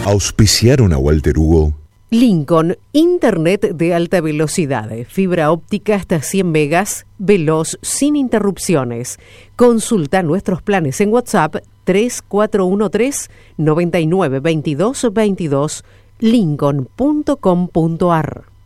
¿Auspiciaron a Walter Hugo? Lincoln, Internet de alta velocidad, fibra óptica hasta 100 megas, veloz, sin interrupciones. Consulta nuestros planes en WhatsApp 3413-992222, lincoln.com.ar.